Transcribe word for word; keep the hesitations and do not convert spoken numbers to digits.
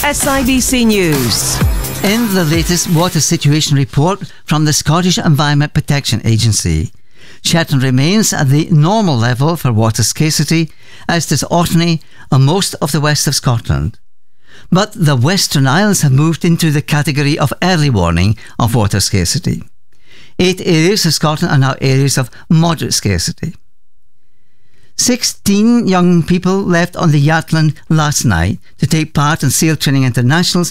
S I B C News. In the latest water situation report from the Scottish Environment Protection Agency, Shetland remains at the normal level for water scarcity, as does Orkney and most of the west of Scotland. But the Western Islands have moved into the category of early warning of water scarcity. Eight areas of Scotland are now areas of moderate scarcity. Sixteen young people left on the Yatland last night to take part in Sail Training International's